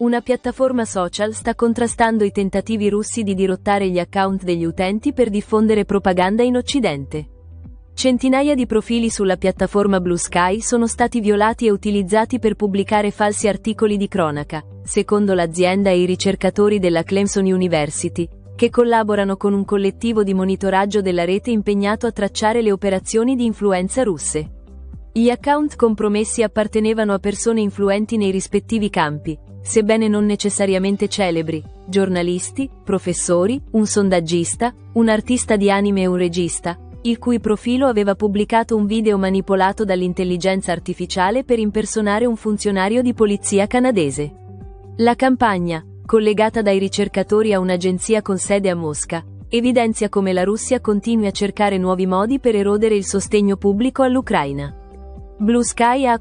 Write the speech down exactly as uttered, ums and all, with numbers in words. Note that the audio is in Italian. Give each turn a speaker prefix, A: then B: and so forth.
A: Una piattaforma social sta contrastando i tentativi russi di dirottare gli account degli utenti per diffondere propaganda in Occidente. Centinaia di profili sulla piattaforma Blue Sky sono stati violati e utilizzati per pubblicare falsi articoli di cronaca, secondo l'azienda e i ricercatori della Clemson University, che collaborano con un collettivo di monitoraggio della rete impegnato a tracciare le operazioni di influenza russe. Gli account compromessi appartenevano a persone influenti nei rispettivi campi, sebbene non necessariamente celebri: giornalisti, professori, un sondaggista, un artista di anime e un regista, il cui profilo aveva pubblicato un video manipolato dall'intelligenza artificiale per impersonare un funzionario di polizia canadese. La campagna, collegata dai ricercatori a un'agenzia con sede a Mosca, evidenzia come la Russia continui a cercare nuovi modi per erodere il sostegno pubblico all'Ucraina. Blue Sky ha